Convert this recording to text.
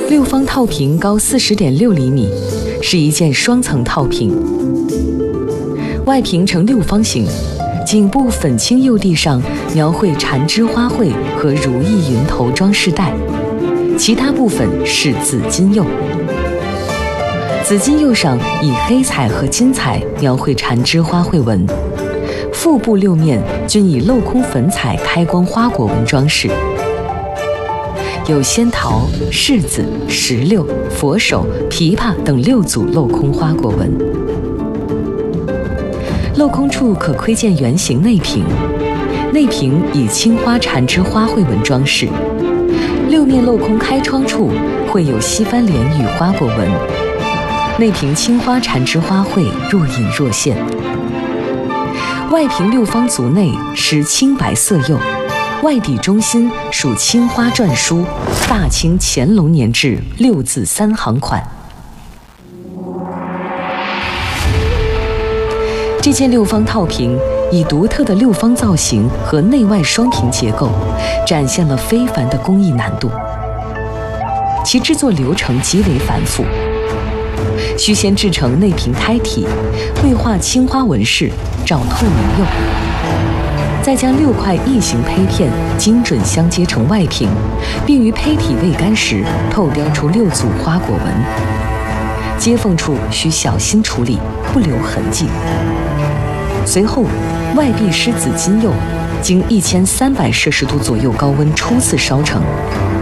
六方套屏高40.6厘米，是一件双层套屏，外屏呈六方形，颈部粉青釉地上描绘缠枝花卉和如意云头装饰带，其他部分是紫金釉。紫金釉上以黑彩和金彩描绘缠枝花卉纹，腹部六面均以镂空粉彩开光花果纹装饰，有仙桃、柿子、石榴、佛手、枇杷等6组镂空花果纹。镂空处可窥见圆形内屏，内屏以青花缠枝花卉纹装饰，六面镂空开窗处绘有西番莲与花果纹，内屏青花缠枝花卉若隐若现。外屏六方足内施青白色釉，外底中心属青花篆书“大清乾隆年制”6字3行款。这件六方套屏以独特的六方造型和内外双屏结构，展现了非凡的工艺难度。其制作流程极为繁复，需先制成内屏胎体，绘画青花纹饰，照透明釉，再将6块异形胚片精准相接成外屏，并于胚体未干时透雕出6组花果纹，接缝处需小心处理，不留痕迹。随后，外壁施紫金釉，经1300摄氏度左右高温初次烧成，